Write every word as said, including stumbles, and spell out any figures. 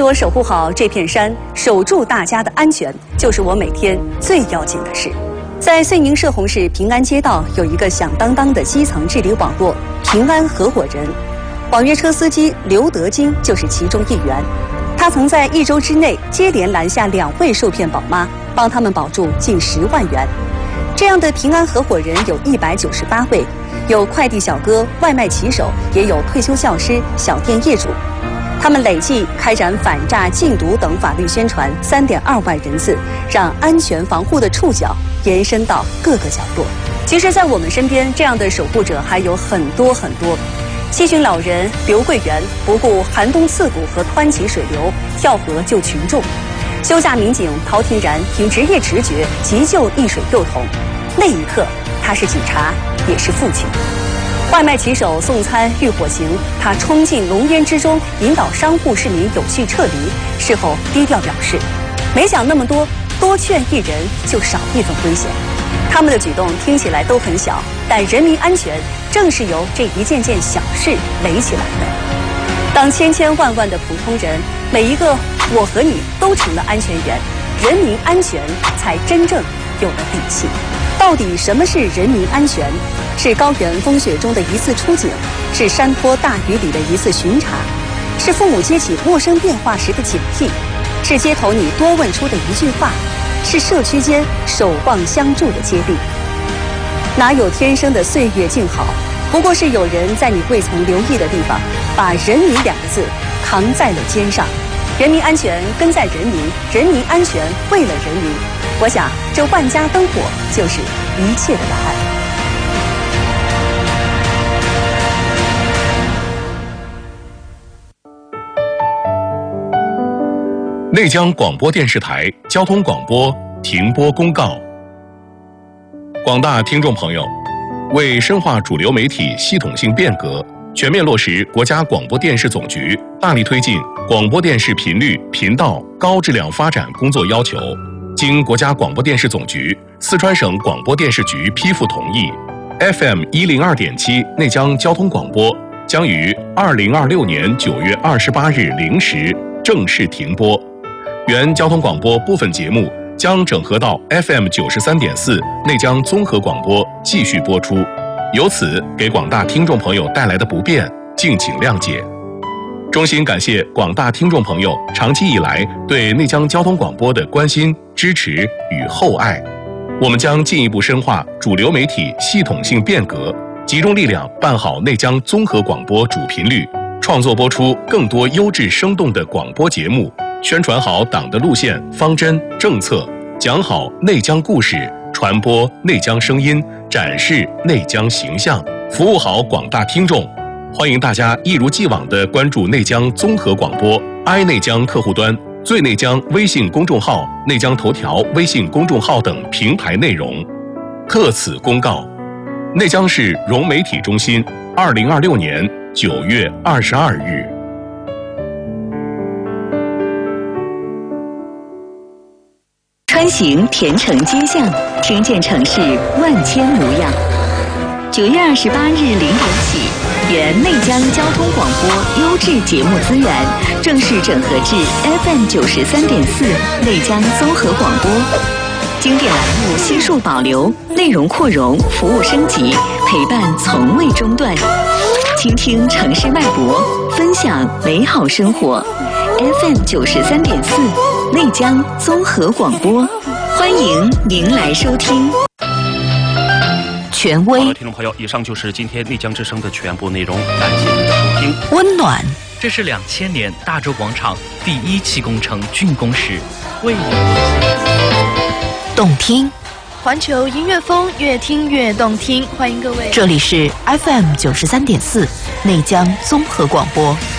说守护好这片山，守住大家的安全，就是我每天最要紧的事。在遂宁社洪市平安街道有一个响当当的基层治理网络——平安合伙人。网约车司机刘德金就是其中一员。他曾在一周之内接连拦下两位受骗宝妈，帮他们保住近十万元。这样的平安合伙人有一百九十八位，有快递小哥、外卖骑手，也有退休教师、小店业主。他们累计开展反诈、禁毒等法律宣传三点二万人次，让安全防护的触角延伸到各个角落。其实，在我们身边，这样的守护者还有很多很多。七旬老人刘桂元不顾寒冬刺骨和湍急水流，跳河救群众；休假民警陶廷然凭职业直觉急救溺水幼童。那一刻，他是警察，也是父亲。外卖骑手送餐遇火情，他冲进浓烟之中，引导商户市民有序撤离。事后低调表示，没想那么多，多劝一人就少一分危险。他们的举动听起来都很小，但人民安全正是由这一件件小事垒起来的。当千千万万的普通人，每一个我和你都成了安全员，人民安全才真正有了底气。到底什么是人民安全？是高原风雪中的一次出警，是山坡大雨里的一次巡查，是父母接起陌生电话时的警惕，是街头你多问出的一句话，是社区间守望相助的接力。哪有天生的岁月静好？不过是有人在你未曾留意的地方，把人民两个字扛在了肩上。人民安全跟在人民，人民安全为了人民。我想，这万家灯火就是一切的答案。 内江广播电视台交通广播停播公告。广大听众朋友，为深化主流媒体系统性变革，全面落实国家广播电视总局大力推进广播电视频率、频道高质量发展工作要求，经国家广播电视总局、四川省广播电视局批复同意 ，F M 一零二点七内江交通广播将于二零二六年九月二十八日零时正式停播。原交通广播部分节目将整合到 F M 九十三点四内江综合广播继续播出，由此给广大听众朋友带来的不便，敬请谅解。衷心感谢广大听众朋友长期以来对内江交通广播的关心、支持与厚爱。我们将进一步深化主流媒体系统性变革，集中力量办好内江综合广播主频率，创作播出更多优质生动的广播节目，宣传好党的路线、方针、政策，讲好内江故事，传播内江声音，展示内江形象，服务好广大听众。欢迎大家一如既往地关注内江综合广播 i 内江客户端、最内江微信公众号、内江头条微信公众号等平台内容。特此公告，内江市融媒体中心，二零二六年九月二十二日。 穿行田城街巷，听见城市万千模样。九月二十八日零点起，原内江交通广播优质节目资源正式整合至 F M 九十三点四内江综合广播，经典栏目悉数保留，内容扩容，服务升级，陪伴从未中断。倾听城市脉搏，分享美好生活。F M 九十三点四内江综合广播，欢迎您来收听。权威， 好的，听众朋友，以上就是今天内江之声的全部内容，感谢您的收听。 温暖， 这是两千年大洲广场第一期工程竣工时，为你动听， 环球音乐风，越听越动听。欢迎各位， 这里是 F M 九十三点四内江综合广播。